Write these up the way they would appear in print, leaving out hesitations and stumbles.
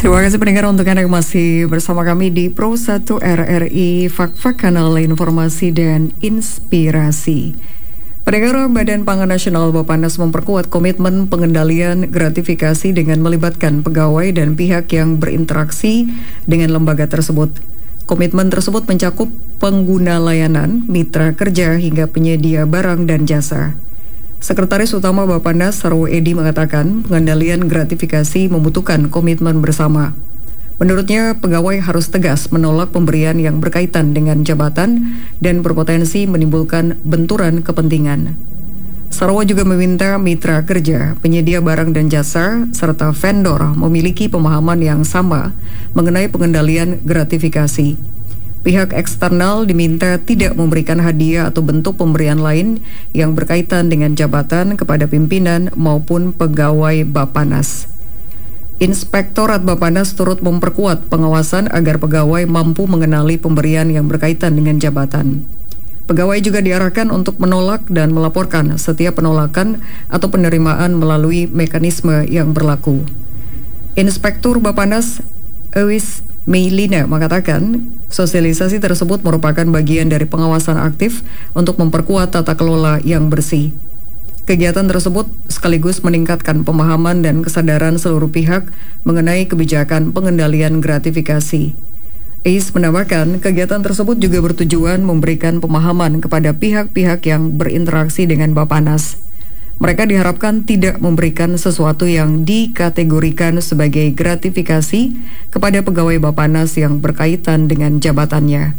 Terima kasih pendengar untuk Anda yang masih bersama kami di Pro 1 RRI Fak-Fak, kanal informasi dan inspirasi. Pendengar, Badan Pangan Nasional Bappenas memperkuat komitmen pengendalian gratifikasi dengan melibatkan pegawai dan pihak yang berinteraksi dengan lembaga tersebut. Komitmen tersebut mencakup pengguna layanan, mitra kerja hingga penyedia barang dan jasa. Sekretaris Utama Bappenas Sarwo Edi mengatakan pengendalian gratifikasi membutuhkan komitmen bersama. Menurutnya, pegawai harus tegas menolak pemberian yang berkaitan dengan jabatan dan berpotensi menimbulkan benturan kepentingan. Sarwo juga meminta mitra kerja, penyedia barang dan jasa, serta vendor memiliki pemahaman yang sama mengenai pengendalian gratifikasi. Pihak eksternal diminta tidak memberikan hadiah atau bentuk pemberian lain yang berkaitan dengan jabatan kepada pimpinan maupun pegawai Bappenas. Inspektorat Bappenas turut memperkuat pengawasan agar pegawai mampu mengenali pemberian yang berkaitan dengan jabatan. Pegawai juga diarahkan untuk menolak dan melaporkan setiap penolakan atau penerimaan melalui mekanisme yang berlaku. Inspektur Bappenas Ewis Meilina mengatakan sosialisasi tersebut merupakan bagian dari pengawasan aktif untuk memperkuat tata kelola yang bersih. Kegiatan tersebut sekaligus meningkatkan pemahaman dan kesadaran seluruh pihak mengenai kebijakan pengendalian gratifikasi. Ais menambahkan, kegiatan tersebut juga bertujuan memberikan pemahaman kepada pihak-pihak yang berinteraksi dengan Bappenas. Mereka diharapkan tidak memberikan sesuatu yang dikategorikan sebagai gratifikasi kepada pegawai Bappenas yang berkaitan dengan jabatannya.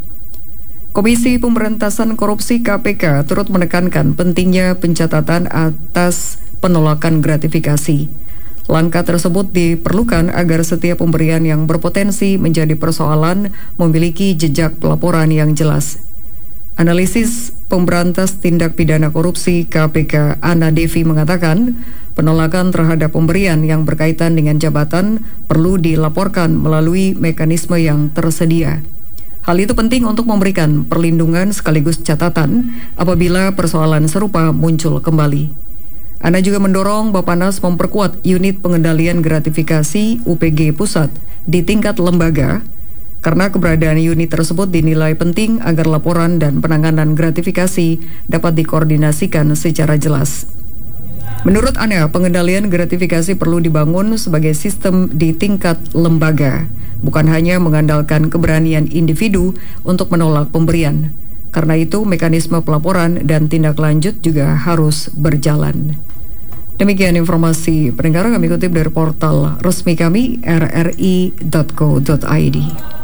Komisi Pemberantasan Korupsi KPK turut menekankan pentingnya pencatatan atas penolakan gratifikasi. Langkah tersebut diperlukan agar setiap pemberian yang berpotensi menjadi persoalan memiliki jejak pelaporan yang jelas. Analisis Pemberantas Tindak Pidana Korupsi KPK Ana Devi mengatakan penolakan terhadap pemberian yang berkaitan dengan jabatan perlu dilaporkan melalui mekanisme yang tersedia. Hal itu penting untuk memberikan perlindungan sekaligus catatan apabila persoalan serupa muncul kembali. Ana juga mendorong Bappenas memperkuat unit pengendalian gratifikasi UPG Pusat di tingkat lembaga, karena keberadaan unit tersebut dinilai penting agar laporan dan penanganan gratifikasi dapat dikoordinasikan secara jelas. Menurut Ana, pengendalian gratifikasi perlu dibangun sebagai sistem di tingkat lembaga, bukan hanya mengandalkan keberanian individu untuk menolak pemberian. Karena itu, mekanisme pelaporan dan tindak lanjut juga harus berjalan. Demikian informasi pendengar kami kutip dari portal resmi kami rri.co.id.